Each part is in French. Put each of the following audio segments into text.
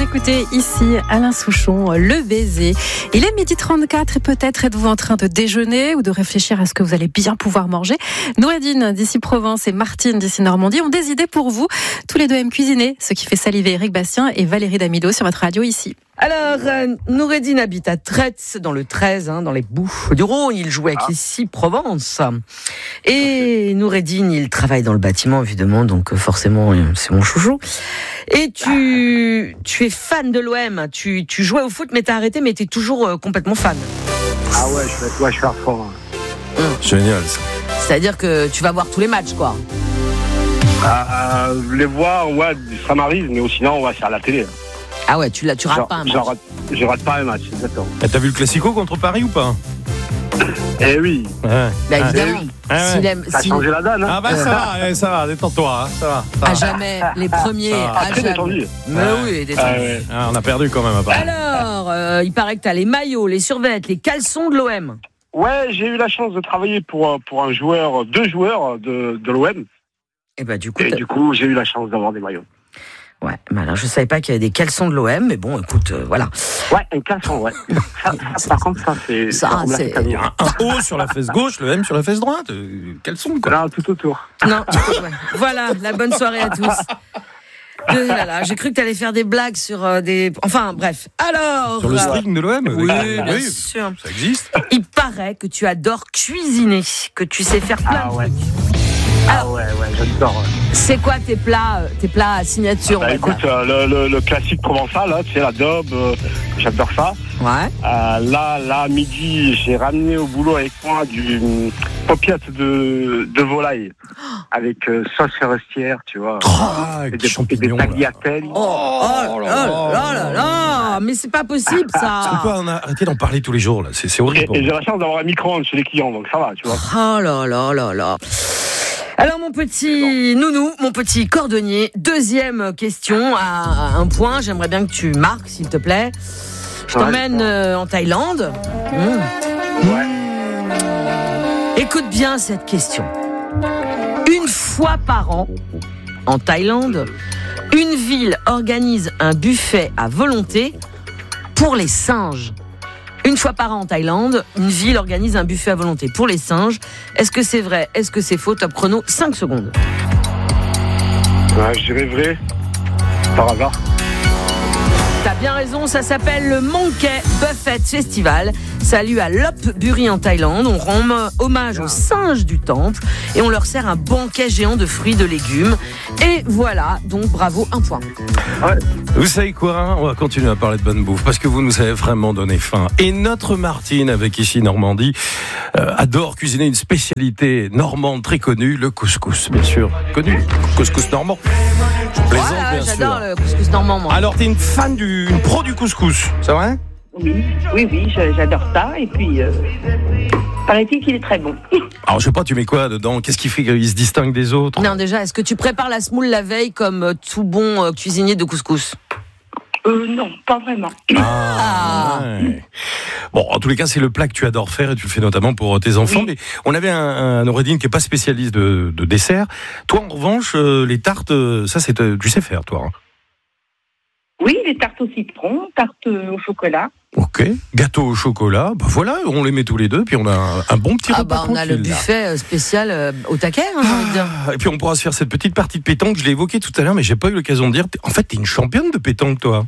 écoutez ici Alain Souchon, Le Baiser. Il est 12h34 et peut-être êtes-vous en train de déjeuner ou de réfléchir à ce que vous allez bien pouvoir manger. Noureddine d'ici Provence et Martine d'ici Normandie ont des idées pour vous. Tous les deux aiment cuisiner, ce qui fait saliver Eric Bastien et Valérie Damido sur votre radio ici. Alors, Noureddine habite à Tretz, dans le 13, dans les Bouches du Rhône. Il joue avec ici Provence. Et Noureddine, il travaille dans le bâtiment, évidemment, donc forcément, c'est mon chouchou. Et tu es fan de l'OM. Tu jouais au foot, mais t'as arrêté, mais t'es toujours complètement fan. Ah ouais, je suis à fond. Génial, ça. C'est-à-dire que tu vas voir tous les matchs, quoi. Les voir, ouais, ça m'arrive, mais sinon, ouais, c'est à la télé. Ah ouais, tu rates pas un match. Je rate pas un match, exactement. Et t'as vu le Classico contre Paris ou pas? Eh oui. Ouais. Bah évidemment. Ça a changé la donne. Ah bah ça va, détends-toi. Ça va. À jamais, les premiers. À Très jamais. détendu. Mais oui, détendu. On a perdu quand même. Alors, il paraît que t'as les maillots, les survêtements, les caleçons de l'OM. Ouais, j'ai eu la chance de travailler pour deux joueurs de l'OM. Et bah du coup, j'ai eu la chance d'avoir des maillots. Ouais, mais alors je savais pas qu'il y avait des caleçons de l'OM, mais bon, écoute, voilà. Ouais, un caleçon, ouais. Ça, par contre, c'est... Il y a un O sur la fesse gauche, le M sur la fesse droite. Caleçon, quoi. Là, tout autour. Non, ouais. Voilà, la bonne soirée à tous. J'ai cru que t'allais faire des blagues sur des... Enfin, bref. Alors... Sur le string de l'OM? Oui, bien sûr. Ça existe. Il paraît que tu adores cuisiner, que tu sais faire plein de trucs. Ah ouais, j'adore. C'est quoi tes plats à signature? Écoute, le classique provençal, là, tu sais, la daube, j'adore ça. Ouais. Là, midi, j'ai ramené au boulot avec moi du paupiette de volaille avec sauce forestière, tu vois. Avec des champignons. Des tagliatelles. Oh là, mais c'est pas possible ça. On peut arrêter d'en parler tous les jours, là. C'est horrible. Et j'ai la chance d'avoir un micro-ondes chez les clients, donc ça va, tu vois. Oh là. Alors mon petit nounou, mon petit cordonnier, deuxième question à un point. J'aimerais bien que tu marques, s'il te plaît. Je t'emmène en Thaïlande. Ouais. Écoute bien cette question. Une fois par an, en Thaïlande, une ville organise un buffet à volonté pour les singes. Une fois par an en Thaïlande, une ville organise un buffet à volonté pour les singes. Est-ce que c'est vrai? Est-ce que c'est faux? Top chrono, 5 secondes. Ouais, je dirais vrai. Par hasard. T'as bien raison, ça s'appelle le Monkey Buffet Festival. Ça a lieu à Lopburi en Thaïlande. On rend hommage aux singes du temple et on leur sert un banquet géant de fruits, de légumes. Et voilà, donc bravo, un point. Ouais. Vous savez quoi? On va continuer à parler de bonne bouffe parce que vous nous avez vraiment donné faim. Et notre Martine, avec ici Normandie, adore cuisiner une spécialité normande très connue, le couscous, bien sûr. Connu, couscous normand. Je plaisante, Voilà, bien sûr. j'adore le couscous normand, moi. Alors, t'es une pro du couscous, c'est vrai? Oui, j'adore ça. Et puis, paraît-il qu'il est très bon. Alors, je sais pas, tu mets quoi dedans? Qu'est-ce qui fait qu'il se distingue des autres? Non, déjà, est-ce que tu prépares la semoule la veille comme tout bon cuisinier de couscous? Non, pas vraiment. Ouais. Bon, en tous les cas, c'est le plat que tu adores faire et tu le fais notamment pour tes enfants. Oui. Mais on avait un Noureddine qui n'est pas spécialiste de dessert. Toi, en revanche, les tartes, ça, tu sais faire, toi. Oui, les tartes au citron, tartes au chocolat. Ok, gâteau au chocolat, bah voilà, on les met tous les deux, puis on a un bon petit repas on a le buffet spécial au taquet, j'ai envie de dire. Et puis on pourra se faire cette petite partie de pétanque, je l'ai évoqué tout à l'heure, mais j'ai pas eu l'occasion de dire. En fait, t'es une championne de pétanque, toi.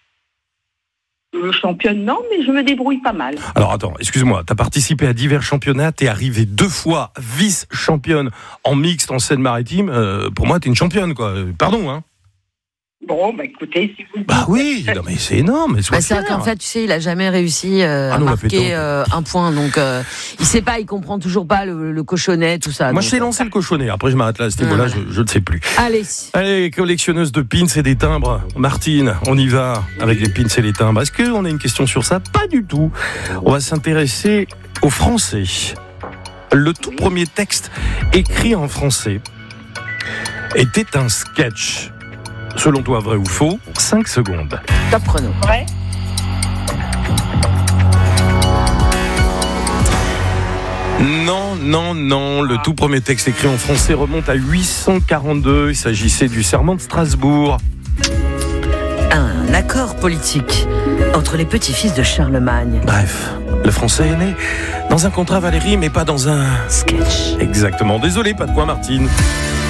Championne, non, mais je me débrouille pas mal. Alors attends, excuse-moi, t'as participé à divers championnats, t'es arrivée 2 fois vice-championne en mixte en Seine-Maritime. Pour moi, t'es une championne, quoi. Pardon, hein. Bon, écoutez, si vous... Bah oui, non mais c'est énorme. C'est vrai qu'en fait, tu sais, il a jamais réussi à marquer un point, donc il sait pas, il comprend toujours pas le cochonnet, tout ça. Moi, je sais lancer le cochonnet. Après, je m'arrête là à ce niveau-là, je ne sais plus. Allez, collectionneuse de pins et des timbres. Martine, on y va avec les pins et les timbres. Est-ce qu'on a une question sur ça? Pas du tout. On va s'intéresser au français. Le tout premier texte écrit en français était un sketch. Selon toi, vrai ou faux? 5 secondes. Top chrono. Ouais. Non. Le tout premier texte écrit en français remonte à 842. Il s'agissait du serment de Strasbourg. Un accord politique entre les petits-fils de Charlemagne. Bref, le français est né dans un contrat Valérie, mais pas dans un sketch. Exactement. Désolé, pas de point, Martine.